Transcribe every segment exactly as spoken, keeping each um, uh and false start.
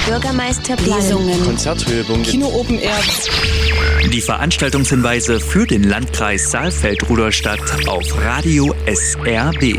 Bürgermeisterplan, Lesungen, Konzerthöhepunkte, Kino Open Air. Die Veranstaltungshinweise für den Landkreis Saalfeld-Rudolstadt auf Radio S R B.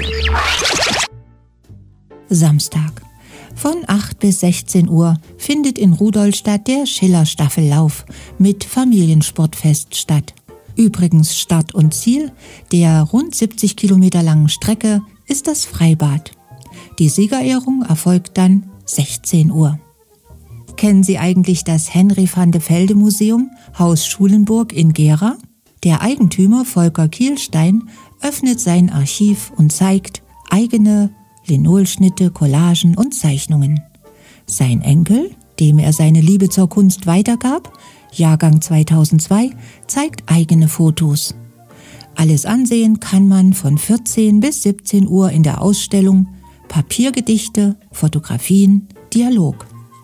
Samstag. Von acht bis sechzehn Uhr findet in Rudolstadt der Schiller-Staffellauf mit Familiensportfest statt. Übrigens Start und Ziel der rund siebzig Kilometer langen Strecke ist das Freibad. Die Siegerehrung erfolgt dann sechzehn Uhr. Kennen Sie eigentlich das Henry van de Velde Museum, Haus Schulenburg in Gera? Der Eigentümer Volker Kielstein öffnet sein Archiv und zeigt eigene Linolschnitte, Collagen und Zeichnungen. Sein Enkel, dem er seine Liebe zur Kunst weitergab, Jahrgang zweitausendzwei, zeigt eigene Fotos. Alles ansehen kann man von vierzehn bis siebzehn Uhr in der Ausstellung Papiergedichte, Fotografien, Dialog.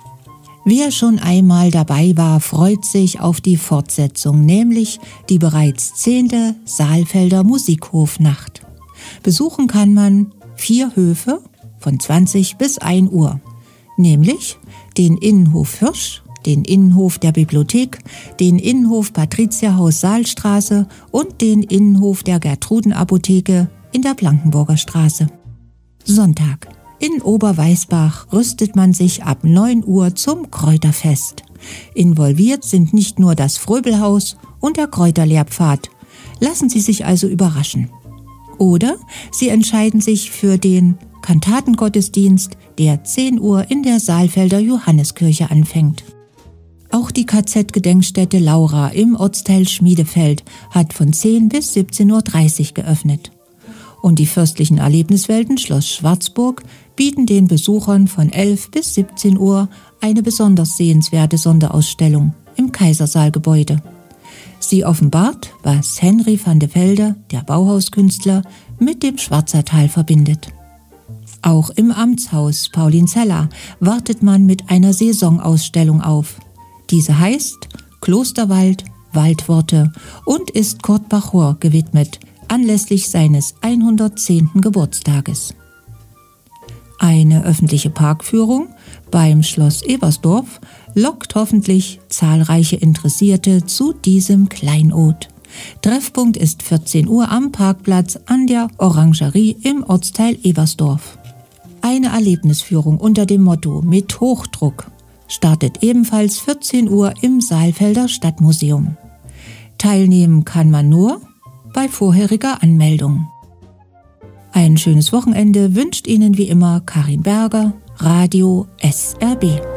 Wer schon einmal dabei war, freut sich auf die Fortsetzung, nämlich die bereits zehnte Saalfelder Musikhofnacht. Besuchen kann man vier Höfe von zwanzig bis ein Uhr, nämlich den Innenhof Hirsch, den Innenhof der Bibliothek, den Innenhof Patrizierhaus Saalstraße und den Innenhof der Gertrudenapotheke in der Blankenburger Straße. Sonntag. In Oberweißbach rüstet man sich ab neun Uhr zum Kräuterfest. Involviert sind nicht nur das Fröbelhaus und der Kräuterlehrpfad. Lassen Sie sich also überraschen. Oder Sie entscheiden sich für den Kantatengottesdienst, der zehn Uhr in der Saalfelder Johanneskirche anfängt. Auch die K Z-Gedenkstätte Laura im Ortsteil Schmiedefeld hat von zehn bis siebzehn Uhr dreißig geöffnet. Und die fürstlichen Erlebniswelten Schloss Schwarzburg bieten den Besuchern von elf bis siebzehn Uhr eine besonders sehenswerte Sonderausstellung im Kaisersaalgebäude. Sie offenbart, was Henry van de Velde, der Bauhauskünstler, mit dem Schwarzertal verbindet. Auch im Amtshaus Paulinzella wartet man mit einer Saisonausstellung auf. Diese heißt Klosterwald, Waldworte und ist Kurt Bachor gewidmet, anlässlich seines hundertzehnten Geburtstages. Eine öffentliche Parkführung beim Schloss Ebersdorf lockt hoffentlich zahlreiche Interessierte zu diesem Kleinod. Treffpunkt ist vierzehn Uhr am Parkplatz an der Orangerie im Ortsteil Ebersdorf. Eine Erlebnisführung unter dem Motto Mit Hochdruck startet ebenfalls vierzehn Uhr im Saalfelder Stadtmuseum. Teilnehmen kann man nur bei vorheriger Anmeldung. Ein schönes Wochenende wünscht Ihnen wie immer Karin Berger, Radio S R B.